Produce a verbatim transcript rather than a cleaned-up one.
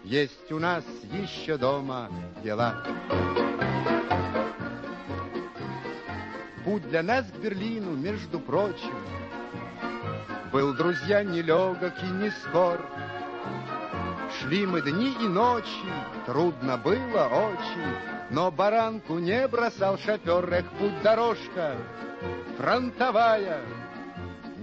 есть у нас еще дома дела. Путь для нас к Берлину, между прочим, был, друзья, нелегок и не скор. Шли мы дни и ночи, трудно было очень, но баранку не бросал шофер. Эх, путь дорожка фронтовая,